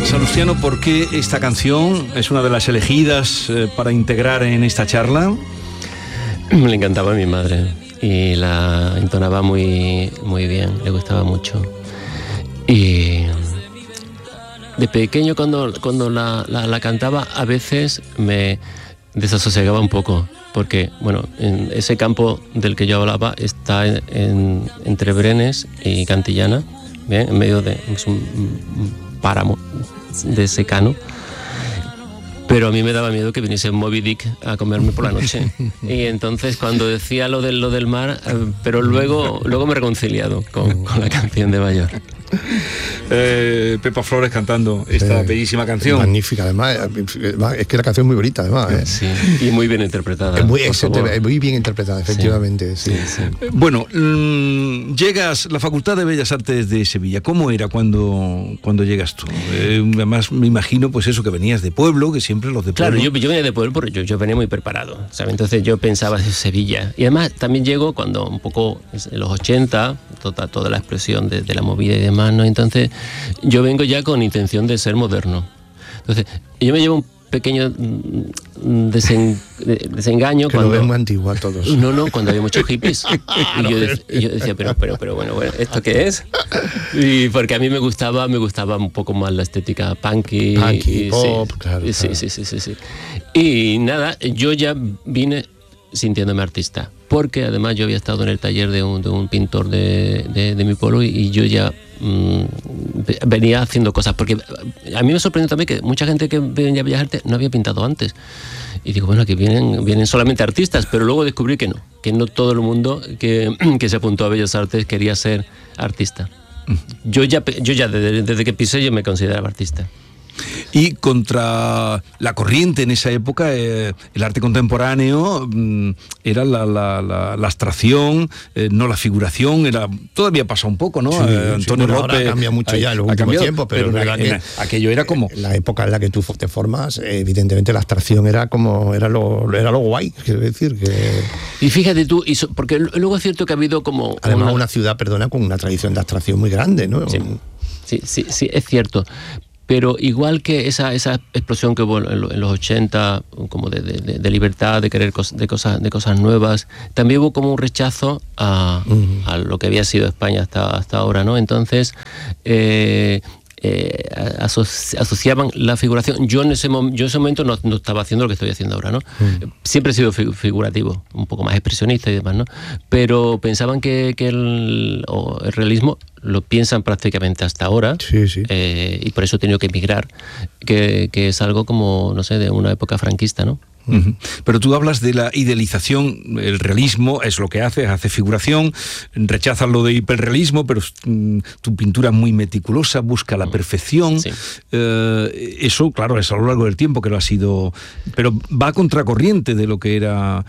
Salustiano, ¿por qué esta canción es una de las elegidas para integrar en esta charla? Le encantaba a mi madre y la entonaba muy, muy bien, le gustaba mucho. Y de pequeño cuando la cantaba a veces me desasosegaba un poco, porque bueno, en ese campo del que yo hablaba está entre Brenes y Cantillana, ¿bien? En medio de un páramo de secano. Pero a mí me daba miedo que viniese Moby Dick a comerme por la noche. Y entonces cuando decía lo del mar, pero luego me he reconciliado con la canción de Bayor. Pepa Flores cantando esta bellísima canción. Magnífica, además, es que la canción es muy bonita, además. Sí, y muy bien interpretada. Es muy bien interpretada, efectivamente. Sí. Bueno, llegas, la Facultad de Bellas Artes de Sevilla, ¿cómo era cuando llegas tú? Además, me imagino, pues eso, que venías de pueblo, que siempre los de pueblo... Claro, yo venía de pueblo porque yo venía muy preparado, ¿sabes? Entonces yo pensaba en Sevilla. Y además también llego cuando un poco en los 80, toda la explosión de la movida y demás, ¿no? Entonces yo vengo ya con intención de ser moderno. Entonces yo me llevo un pequeño desengaño que cuando... lo ven muy antiguo a todos. No, cuando había muchos hippies. Y yo decía, pero bueno, ¿esto qué es? Y porque a mí me gustaba un poco más la estética punky pop, claro. Sí. Y nada, yo ya vine sintiéndome artista, porque además yo había estado en el taller de un pintor de mi pueblo y yo ya venía haciendo cosas, porque a mí me sorprendió también que mucha gente que venía a Bellas Artes no había pintado antes, y digo, bueno, que vienen solamente artistas, pero luego descubrí que no todo el mundo que se apuntó a Bellas Artes quería ser artista. Yo ya desde que pisé yo me consideraba artista. Y contra la corriente en esa época, el arte contemporáneo era la abstracción, no la figuración, todavía pasa un poco, ¿no? Sí, Antonio López ahora cambia mucho ya en los últimos tiempos, pero aquello era como... La época en la que tú te formas, evidentemente la abstracción era lo guay, quiero decir que... Y fíjate tú, porque luego es cierto que ha habido como... Además una ciudad, con una tradición de abstracción muy grande, ¿no? Sí, es cierto. Pero igual que esa explosión que hubo en los 80, como de libertad, de querer de cosas nuevas, también hubo como un rechazo a lo que había sido España hasta ahora, ¿no? Entonces asociaban la figuración. Yo en ese momento no estaba haciendo lo que estoy haciendo ahora, ¿no? Siempre he sido figurativo, un poco más expresionista y demás, ¿no? Pero pensaban que el realismo lo piensan prácticamente hasta ahora. Sí. Y por eso he tenido que emigrar, que es algo como, no sé, de una época franquista, ¿no? Uh-huh. Pero tú hablas de la idealización, el realismo es lo que hace figuración, rechazas lo de hiperrealismo, pero tu pintura es muy meticulosa, busca la perfección. Sí. Eso, claro, es a lo largo del tiempo que lo ha sido, pero va a contracorriente de lo que era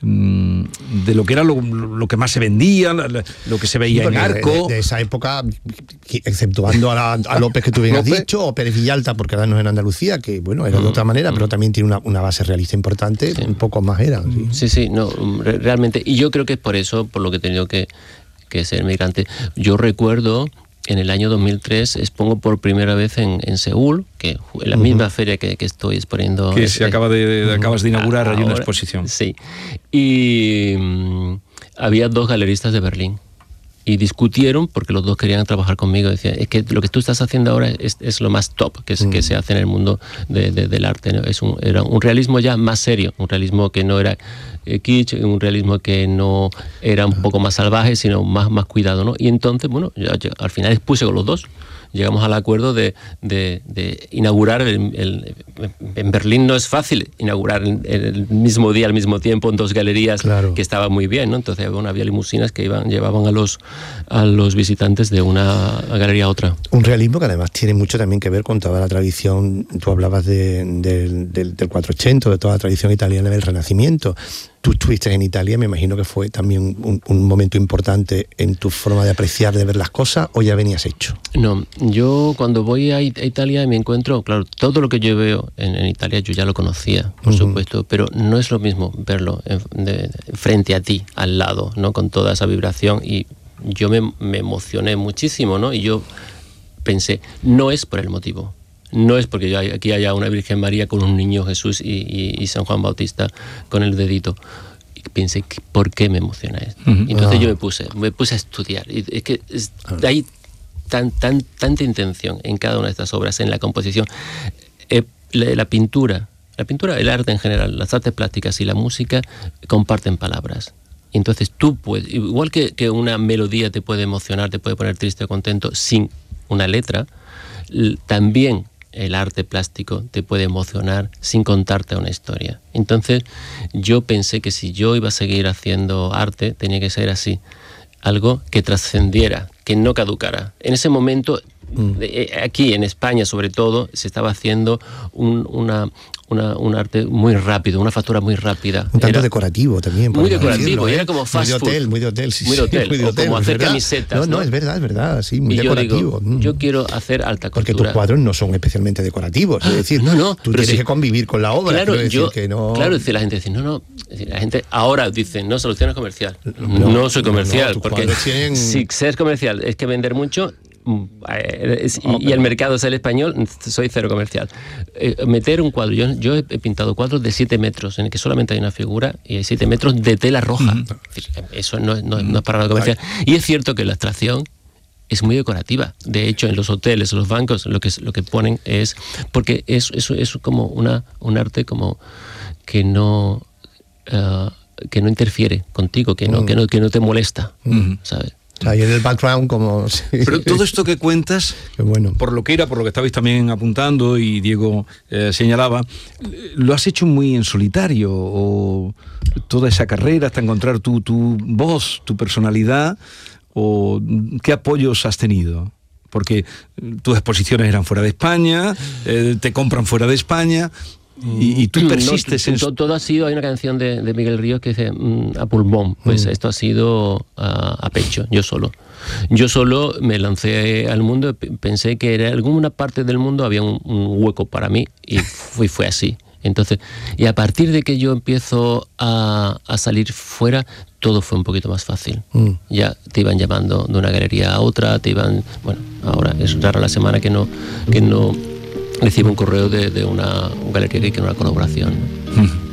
lo que más se vendía, lo que se veía en Arco. De esa época, exceptuando a López, que tú bien has dicho, o Pérez Villalta, porque ahora no es en Andalucía, que bueno, era de otra manera, pero también tiene una base realista importante, un poco más era. Sí, no, realmente, y yo creo que es por eso, por lo que he tenido que ser migrante. Yo recuerdo... En el año 2003 expongo por primera vez en Seúl, que en la misma feria que estoy exponiendo. Que acabas de inaugurar ahora, hay una exposición. Sí. Y había 2 galeristas de Berlín. Y discutieron, porque los 2 querían trabajar conmigo. Decían, es que lo que tú estás haciendo ahora es lo más top que se hace en el mundo del arte, ¿no? Era un realismo ya más serio, un realismo que no era kitsch, un realismo que no era un poco más salvaje, sino más cuidado, ¿no? Y entonces, bueno, yo al final expuse con los 2. Llegamos al acuerdo de inaugurar en Berlín no es fácil inaugurar el mismo día, al mismo tiempo, en 2 galerías, claro, que estaba muy bien, ¿no? Entonces había limusinas que llevaban a los visitantes de una galería a otra. Un realismo que además tiene mucho también que ver con toda la tradición. Tú hablabas del 480, de toda la tradición italiana del Renacimiento. Tú estuviste en Italia, me imagino que fue también un momento importante en tu forma de apreciar, de ver las cosas, ¿o ya venías hecho? No, yo cuando voy a Italia me encuentro, claro, todo lo que yo veo en Italia yo ya lo conocía, por supuesto, pero no es lo mismo verlo frente a ti, al lado, ¿no? Con toda esa vibración, y yo me emocioné muchísimo, ¿no? Y yo pensé, no es por el motivo. no es porque aquí haya una Virgen María con un niño Jesús y San Juan Bautista con el dedito. Y pensé, ¿por qué me emociona esto? Entonces yo me puse a estudiar. Y es que hay tanta intención en cada una de estas obras, en la composición. La pintura, el arte en general, las artes plásticas y la música comparten palabras. Entonces tú puedes, igual que una melodía te puede emocionar, te puede poner triste o contento sin una letra, también el arte plástico te puede emocionar sin contarte una historia. Entonces yo pensé que si yo iba a seguir haciendo arte, tenía que ser así, algo que trascendiera, que no caducara. En ese momento, aquí en España sobre todo, se estaba haciendo un arte muy rápido, una factura muy rápida. Un tanto decorativo también. Muy decorativo, y era como fast food. Muy de hotel, sí. Muy de hotel, muy de hotel, como hacer ¿verdad? camisetas. No, es verdad, sí, muy decorativo. Yo quiero hacer alta porque costura. Tus cuadros no son especialmente decorativos, es decir, tú tienes que convivir con la obra. Claro, Claro, la gente dice, la gente ahora dice, no, solución es comercial. No soy comercial, porque si ser comercial es que vender mucho, y el mercado es el español, soy cero comercial. Meter un cuadro, yo he pintado cuadros de 7 metros en el que solamente hay una figura y hay 7 metros de tela roja. Eso no es para nada comercial. Y es cierto que la abstracción es muy decorativa. De hecho, en los hoteles, en los bancos, lo que ponen es, porque es como un arte como que no interfiere contigo, que no te molesta, ¿sabes? Ahí en el background como... Sí. Pero todo esto que cuentas, bueno, por lo que estabais también apuntando y Diego señalaba, lo has hecho muy en solitario, o toda esa carrera hasta encontrar tu voz, tu personalidad, o ¿qué apoyos has tenido? Porque tus exposiciones eran fuera de España, te compran fuera de España... Y tú persistes en... Todo ha sido, hay una canción de Miguel Ríos que dice a pulmón, pues esto ha sido a pecho, yo solo me lancé al mundo, pensé que en alguna parte del mundo había un hueco para mí y fue así. Entonces, y a partir de que yo empiezo a salir fuera, todo fue un poquito más fácil. Ya te iban llamando de una galería a otra, ahora es raro la semana que no recibo un correo de una galería que quiere una colaboración, ¿no?